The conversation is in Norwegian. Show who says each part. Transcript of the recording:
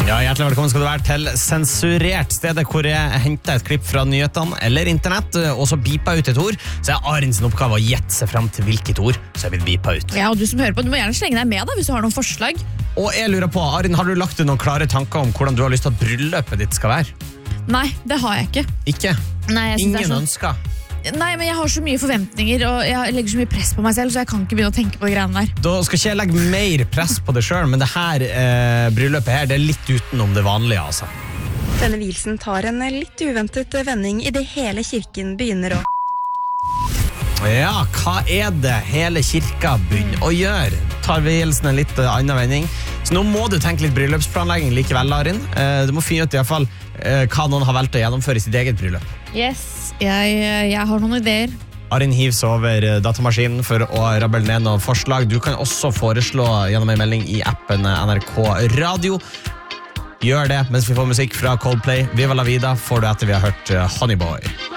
Speaker 1: Ja, hjertelig velkommen skal du være til Sensurert, stedet hvor jeg hentet et klipp fra nyhetene eller internett, og så beepa ut et ord, så er Arin sin oppgave å gjette seg frem til hvilket ord så er blitt beepa ut.
Speaker 2: Ja, og du som hører på, du må gjerne slenge deg med da, hvis du har noen forslag.
Speaker 1: Og jeg lurer på, Arin, har du lagt ut noen klare tanker om hvordan du har lyst til at bryllupet ditt skal være?
Speaker 2: Nei, det har jeg ikke.
Speaker 1: Ikke?
Speaker 2: Nei, jeg synes det er
Speaker 1: Ingen
Speaker 2: så...
Speaker 1: ønsker?
Speaker 2: Nei, men jeg har så mye forventninger, og jeg legger så mye press på meg selv, så jeg kan ikke begynne å tenke på de greiene der.
Speaker 1: Da skal ikke jeg legge mer press på det selv, men det her bryllupet her, det er litt utenom det vanlige, altså.
Speaker 3: Denne vielsen tar en litt uventet vending i det hele kirken begynner å...
Speaker 1: Ja, hva er det hele kirka begynner å gjøre? Tar vielsen en litt annen vending? Så nå må du tenke litt bryllupsplanlegging likevel, Arin. Du må finne ut i hvert fall hva noen har valgt å gjennomføre i sitt eget bryllup.
Speaker 2: Yes, jeg har noen ideer.
Speaker 1: Arin hiver seg over datamaskinen for å rabble ned noen forslag. Du kan også foreslå gjennom en melding i appen NRK Radio. Gjør det mens vi får musikk fra Coldplay. Viva la vida får du etter vi har hørt Honey Boy.